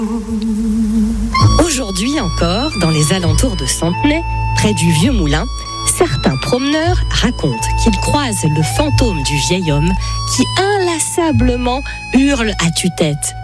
Aujourd'hui encore, dans les alentours de Centenay, près du vieux moulin, certains promeneurs racontent qu'ils croisent le fantôme du vieil homme qui inlassablement hurle à tue-tête.